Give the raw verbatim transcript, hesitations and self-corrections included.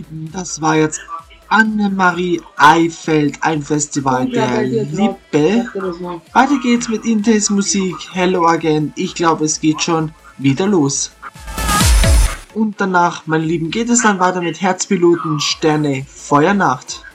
Lieben, das war jetzt Annemarie Eifeld, ein Festival der Liebe. Weiter geht's mit Intes Musik, Hello Again. Ich glaube, es geht schon wieder los. Und danach, meine Lieben, geht es dann weiter mit Herzpiloten, Sterne, Feuernacht.